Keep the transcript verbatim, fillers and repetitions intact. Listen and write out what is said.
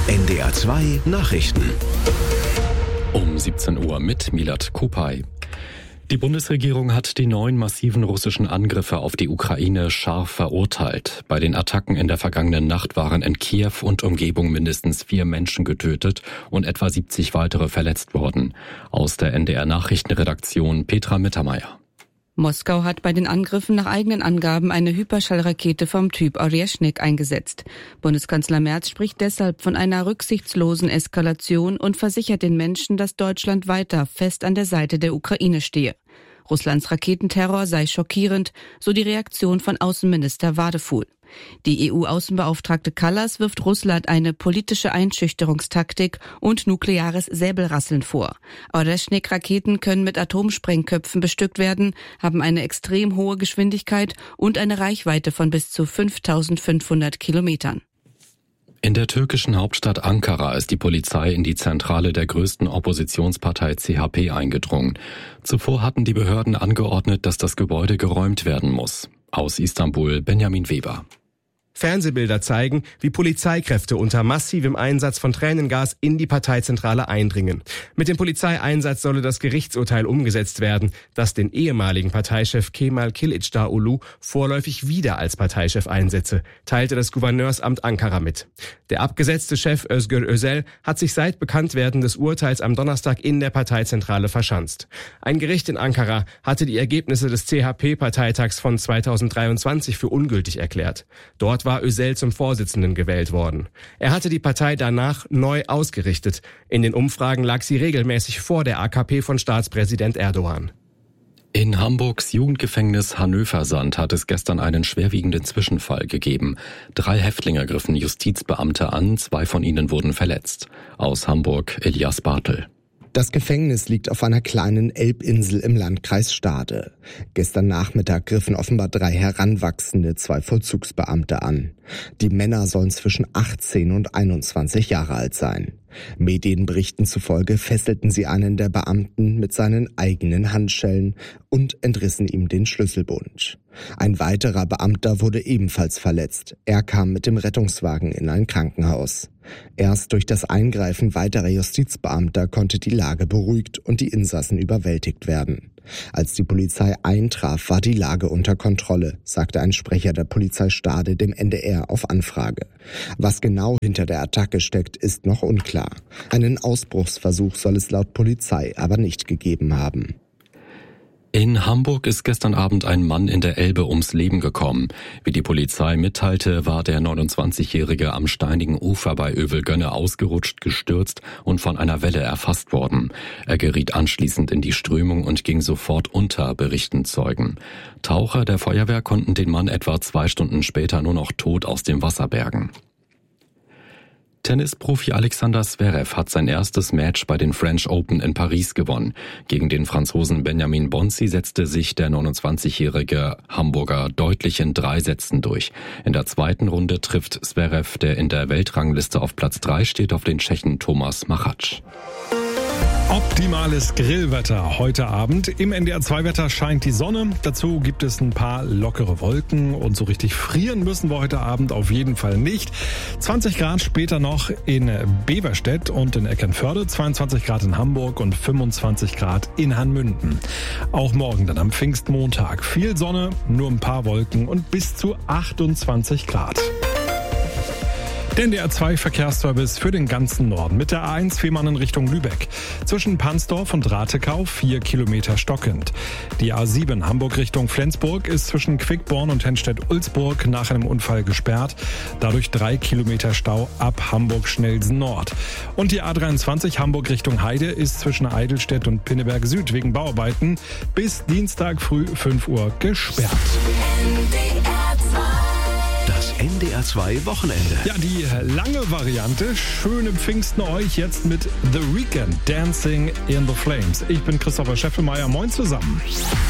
N D R zwei Nachrichten. Um siebzehn Uhr mit Milad Kupay. Die Bundesregierung hat die neuen massiven russischen Angriffe auf die Ukraine scharf verurteilt. Bei den Attacken in der vergangenen Nacht waren in Kiew und Umgebung mindestens vier Menschen getötet und etwa siebzig weitere verletzt worden. Aus der N D R Nachrichtenredaktion Petra Mittermeier. Moskau hat bei den Angriffen nach eigenen Angaben eine Hyperschallrakete vom Typ Oryeshnik eingesetzt. Bundeskanzler Merz spricht deshalb von einer rücksichtslosen Eskalation und versichert den Menschen, dass Deutschland weiter fest an der Seite der Ukraine stehe. Russlands Raketenterror sei schockierend, so die Reaktion von Außenminister Wadefuhl. Die E U-Außenbeauftragte Kallas wirft Russland eine politische Einschüchterungstaktik und nukleares Säbelrasseln vor. Oryeshnik-Raketen können mit Atomsprengköpfen bestückt werden, haben eine extrem hohe Geschwindigkeit und eine Reichweite von bis zu fünftausendfünfhundert Kilometern. In der türkischen Hauptstadt Ankara ist die Polizei in die Zentrale der größten Oppositionspartei C H P eingedrungen. Zuvor hatten die Behörden angeordnet, dass das Gebäude geräumt werden muss. Aus Istanbul Benjamin Weber. Fernsehbilder zeigen, wie Polizeikräfte unter massivem Einsatz von Tränengas in die Parteizentrale eindringen. Mit dem Polizeieinsatz solle das Gerichtsurteil umgesetzt werden, das den ehemaligen Parteichef Kemal Kılıçdaroğlu vorläufig wieder als Parteichef einsetze, teilte das Gouverneursamt Ankara mit. Der abgesetzte Chef Özgür Özel hat sich seit Bekanntwerden des Urteils am Donnerstag in der Parteizentrale verschanzt. Ein Gericht in Ankara hatte die Ergebnisse des C H P-Parteitags von zweitausenddreiundzwanzig für ungültig erklärt. Dort war Özel zum Vorsitzenden gewählt worden. Er hatte die Partei danach neu ausgerichtet. In den Umfragen lag sie regelmäßig vor der A K P von Staatspräsident Erdogan. In Hamburgs Jugendgefängnis Hanöversand hat es gestern einen schwerwiegenden Zwischenfall gegeben. Drei Häftlinge griffen Justizbeamte an, zwei von ihnen wurden verletzt. Aus Hamburg Elias Bartel. Das Gefängnis liegt auf einer kleinen Elbinsel im Landkreis Stade. Gestern Nachmittag griffen offenbar drei Heranwachsende zwei Vollzugsbeamte an. Die Männer sollen zwischen achtzehn und einundzwanzig Jahre alt sein. Medienberichten zufolge fesselten sie einen der Beamten mit seinen eigenen Handschellen und entrissen ihm den Schlüsselbund. Ein weiterer Beamter wurde ebenfalls verletzt. Er kam mit dem Rettungswagen in ein Krankenhaus. Erst durch das Eingreifen weiterer Justizbeamter konnte die Lage beruhigt und die Insassen überwältigt werden. Als die Polizei eintraf, war die Lage unter Kontrolle, sagte ein Sprecher der Polizei Stade dem N D R auf Anfrage. Was genau hinter der Attacke steckt, ist noch unklar. Einen Ausbruchsversuch soll es laut Polizei aber nicht gegeben haben. In Hamburg ist gestern Abend ein Mann in der Elbe ums Leben gekommen. Wie die Polizei mitteilte, war der neunundzwanzigjährige am steinigen Ufer bei Övelgönne ausgerutscht, gestürzt und von einer Welle erfasst worden. Er geriet anschließend in die Strömung und ging sofort unter, berichten Zeugen. Taucher der Feuerwehr konnten den Mann etwa zwei Stunden später nur noch tot aus dem Wasser bergen. Tennisprofi Alexander Zverev hat sein erstes Match bei den French Open in Paris gewonnen. Gegen den Franzosen Benjamin Bonzi setzte sich der neunundzwanzigjährige Hamburger deutlich in drei Sätzen durch. In der zweiten Runde trifft Zverev, der in der Weltrangliste auf Platz drei steht, auf den Tschechen Thomas Machac. Optimales Grillwetter heute Abend. Im N D R zwei Wetter scheint die Sonne. Dazu gibt es ein paar lockere Wolken und so richtig frieren müssen wir heute Abend auf jeden Fall nicht. zwanzig Grad später noch in Beverstedt und in Eckernförde, zweiundzwanzig Grad in Hamburg und fünfundzwanzig Grad in Hanmünden. Auch morgen dann am Pfingstmontag viel Sonne, nur ein paar Wolken und bis zu achtundzwanzig Grad. Der N D R zwei Verkehrsservice für den ganzen Norden mit der A eins Fehmarn in Richtung Lübeck. Zwischen Pansdorf und Rathekau vier Kilometer stockend. Die A sieben Hamburg Richtung Flensburg ist zwischen Quickborn und Henstedt-Ulzburg nach einem Unfall gesperrt. Dadurch drei Kilometer Stau ab Hamburg-Schnelsen Nord. Und die A dreiundzwanzig Hamburg Richtung Heide ist zwischen Eidelstedt und Pinneberg Süd wegen Bauarbeiten bis Dienstag früh fünf Uhr gesperrt. Das N D R zwei Wochenende. Ja, die lange Variante. Schöne Pfingsten euch jetzt mit The Weeknd, Dancing in the Flames. Ich bin Christopher Scheffelmeier. Moin zusammen.